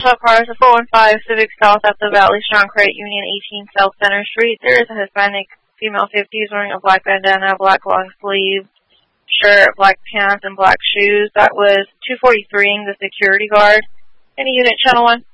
Top cars, a 415 Civic South at the Valley Strong Credit Union, 18 South Center Street. There is a Hispanic female 50s wearing a black bandana, black long sleeve shirt, black pants, and black shoes. That was 243ing the security guard. Any unit, Channel 1?